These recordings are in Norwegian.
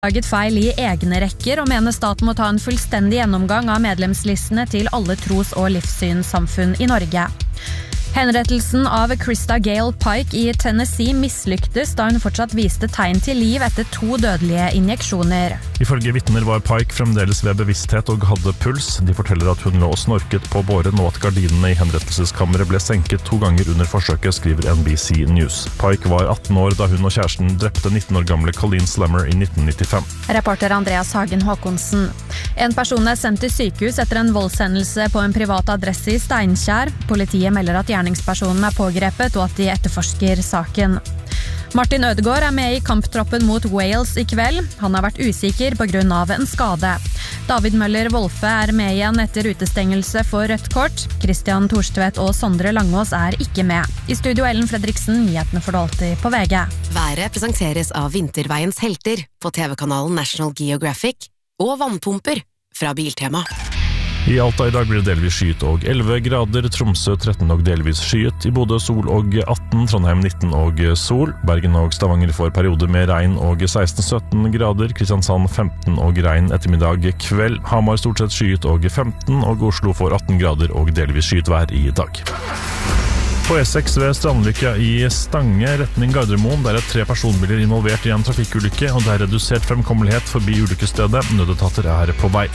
Laget feil I egne rekker og mener staten må ta en fullstendig gjennomgang av medlemslistene til alle tros- og livssynssamfunn I Norge. Henrettelsen av Krista Gale Pike I Tennessee mislyktes da hun fortsatt viste tegn til liv etter 2 dødelige injeksjoner. Ifølge vitner var Pike fremdeles ved bevissthet og hadde puls. De forteller at hun lå og snorket på båren og at gardinene I henrettelseskammeret ble senket 2 ganger under forsøket, skriver NBC News. Pike var 18 år da hun og kjæresten drepte 19 år gamle Colleen Slammer I 1995. Reporter Andreas Hagen Håkonsen. En person sendt til sykehus etter en voldshendelse på en privat adresse I Steinkjer. Politiet melder at gjerningspersonen pågrepet og at de etterforsker saken. Martin Ødegaard med I kamptroppen mot Wales I kveld. Han har vært usikker på grunn av en skade. David Møller Wolfe med igjen etter utestengelse for rødt kort. Christian Torstvedt og Sondre Langås ikke med. I studio Ellen Fredriksen, nyhetene for alltid på VG. Været presenteres av Vinterveiens helter på TV-kanalen National Geographic og vannpumper fra Biltema. I Alta I dag blir det delvis skyet og 11 grader, Tromsø 13 og delvis skyet, I Bodø sol og 18, Trondheim 19 og sol, Bergen og Stavanger får perioder med regn og 16-17 grader, Kristiansand 15 og regn ettermiddag kveld, Hamar stort sett skyet og 15, og Oslo får 18 grader og delvis skyet vær I dag. På E6 ved Strandvika I Stange, retning Gardermoen, der 3 personbiler involvert I en trafikkulykke, og det redusert fremkommelighet forbi ulykkesstedet. Nødetater på vei.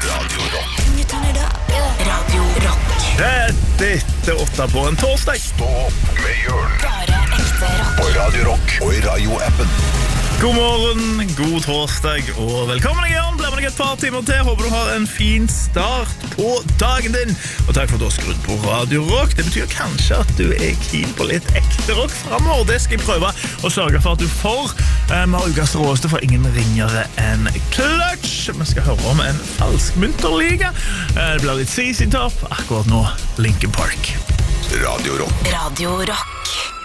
Radio Rock. Rett etter 8 på en torsdag. Stå opp med Jørn. Bare ekte rock. På Radio Rock og I radioappen. God morgen, god torsdag og velkommen igjen. Blir med deg et par timer til. Håper du har en fin start på dagen din. Og takk for at du har skrudd på Radio Rock. Det betyr kanskje at du keen på litt ekte rock fremover. Det skal jeg prøve å sørge for at du får. Vi har ukas råeste for ingen ringere enn Clutch. Vi skal høre om en falsk munterliga. Det blir litt CC Top. Akkurat nå, Linkin Park. Radio Rock. Radio Rock.